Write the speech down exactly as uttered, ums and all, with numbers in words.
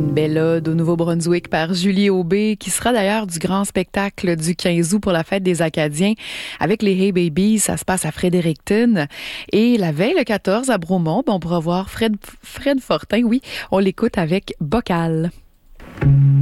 Une belle ode au Nouveau-Brunswick par Julie Aubé, qui sera d'ailleurs du grand spectacle du quinze août pour la fête des Acadiens avec les Hey Babies. Ça se passe à Fredericton. Et la veille, le quatorze, à Bromont, on pourra voir Fred, Fred Fortin. Oui, on l'écoute avec Bocal.